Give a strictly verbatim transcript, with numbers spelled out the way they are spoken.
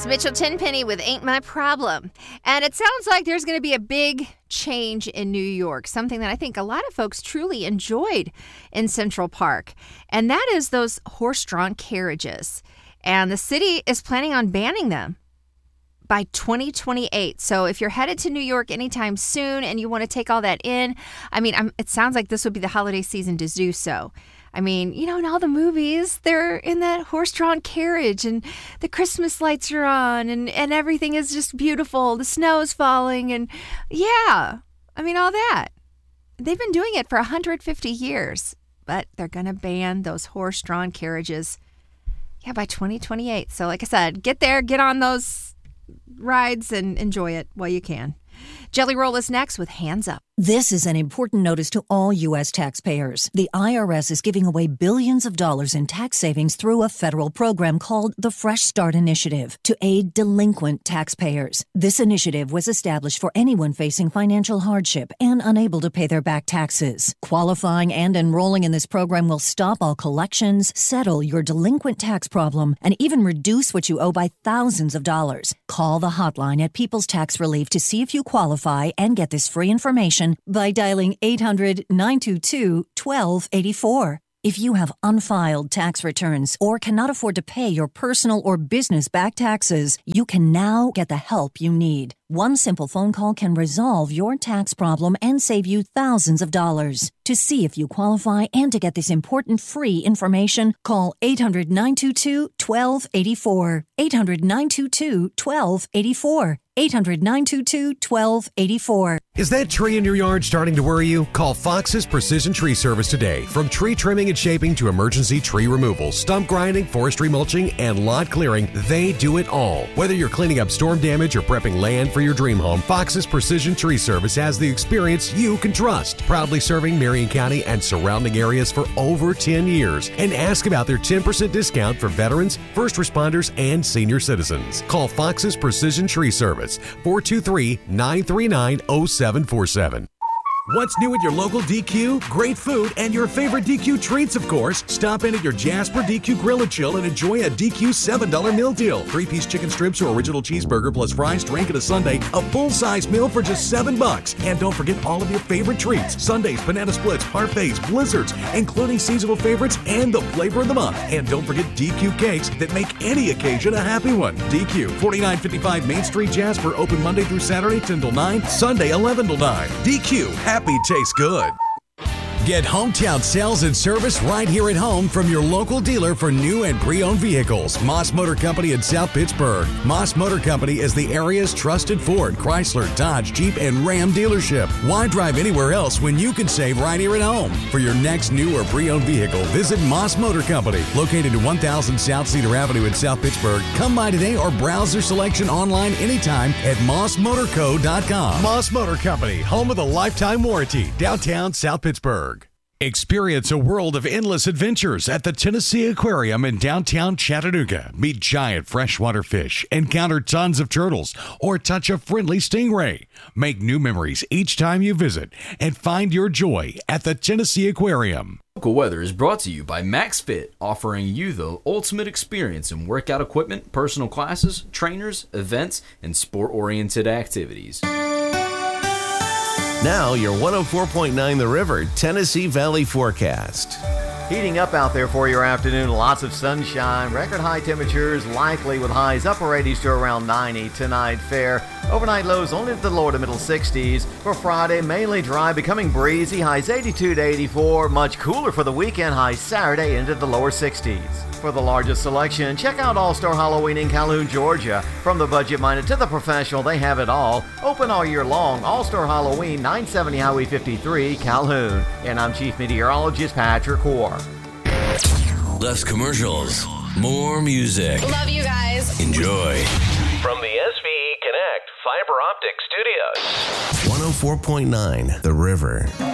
It's Mitchell Tenpenny with Ain't My Problem. And it sounds like there's going to be a big change in New York, something that I think a lot of folks truly enjoyed in Central Park. And that is those horse-drawn carriages. And the city is planning on banning them by twenty twenty-eight. So if you're headed to New York anytime soon and you want to take all that in, I mean, I'm, it sounds like this would be the holiday season to do so. I mean, you know, in all the movies, they're in that horse-drawn carriage and the Christmas lights are on and, and everything is just beautiful. The snow's falling and yeah, I mean, all that. They've been doing it for one hundred fifty years, but they're going to ban those horse-drawn carriages, yeah, by twenty twenty-eight. So like I said, get there, get on those rides and enjoy it while you can. Jelly Roll is next with Hands Up. This is an important notice to all U S taxpayers. The I R S is giving away billions of dollars in tax savings through a federal program called the Fresh Start Initiative to aid delinquent taxpayers. This initiative was established for anyone facing financial hardship and unable to pay their back taxes. Qualifying and enrolling in this program will stop all collections, settle your delinquent tax problem, and even reduce what you owe by thousands of dollars. Call the hotline at People's Tax Relief to see if you qualify and get this free information by dialing eight hundred, nine two two, one two eight four. If you have unfiled tax returns or cannot afford to pay your personal or business back taxes, you can now get the help you need. One simple phone call can resolve your tax problem and save you thousands of dollars. To see if you qualify and to get this important free information, call eight hundred, nine two two, one two eight four. eight hundred, nine two two, one two eight four. eight hundred, nine two two, one two eight four. Is that tree in your yard starting to worry you? Call Fox's Precision Tree Service today. From tree trimming and shaping to emergency tree removal, stump grinding, forestry mulching, and lot clearing, they do it all. Whether you're cleaning up storm damage or prepping land for your dream home, Fox's Precision Tree Service has the experience you can trust. Proudly serving Marion County and surrounding areas for over ten years. And ask about their ten percent discount for veterans, first responders, and senior citizens. Call Fox's Precision Tree Service, four two three, nine three nine, zero seven four seven. What's new at your local D Q? Great food and your favorite D Q treats, of course. Stop in at your Jasper D Q Grill and Chill and enjoy a D Q seven dollar meal deal. Three-piece chicken strips or original cheeseburger plus fries, drink, and a sundae. A full-size meal for just seven bucks. And don't forget all of your favorite treats. Sundaes, banana splits, parfaits, blizzards, including seasonal favorites and the flavor of the month. And don't forget D Q cakes that make any occasion a happy one. D Q, forty-nine fifty-five Main Street, Jasper. Open Monday through Saturday, ten till nine. Sunday, eleven till nine. D Q, happy tastes good. Get hometown sales and service right here at home from your local dealer for new and pre-owned vehicles. Moss Motor Company in South Pittsburgh. Moss Motor Company is the area's trusted Ford, Chrysler, Dodge, Jeep, and Ram dealership. Why drive anywhere else when you can save right here at home? For your next new or pre-owned vehicle, visit Moss Motor Company, located at one thousand South Cedar Avenue in South Pittsburgh. Come by today or browse their selection online anytime at moss motor co dot com. Moss Motor Company, home of the lifetime warranty, downtown South Pittsburgh. Experience a world of endless adventures at the Tennessee Aquarium in downtown Chattanooga. Meet giant freshwater fish, encounter tons of turtles, or touch a friendly stingray. Make new memories each time you visit and find your joy at the Tennessee Aquarium. Local Weather is brought to you by MaxFit, offering you the ultimate experience in workout equipment, personal classes, trainers, events, and sport-oriented activities. Now, your one oh four point nine The River Tennessee Valley forecast. Heating up out there for your afternoon. Lots of sunshine. Record high temperatures likely with highs upper eighties to around ninety tonight. Fair. Overnight lows only to the lower to middle sixties. For Friday, mainly dry, becoming breezy. Highs eighty-two to eighty-four. Much cooler for the weekend. Highs Saturday into the lower sixties. For the largest selection, check out All-Star Halloween in Calhoun, Georgia. From the budget-minded to the professional, they have it all. Open all year long. All-Star Halloween, nine seventy Highway fifty-three, Calhoun. And I'm Chief Meteorologist Patrick Hoare. Less commercials, more music. Love you guys. Enjoy. From the S V E Connect Fiber Optic Studios. one oh four point nine The River.